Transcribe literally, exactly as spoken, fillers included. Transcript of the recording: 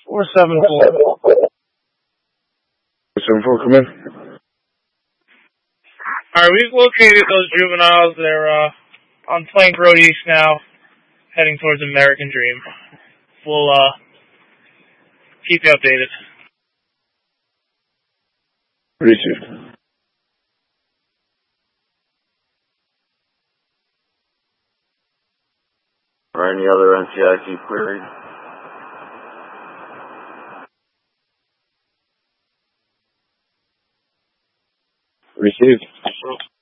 four seven four. seven four, come in. Alright, we've located those juveniles. They're uh, on Plank Road East now, heading towards American Dream. We'll uh, keep you updated. Received. Or any other N C I C query? Received.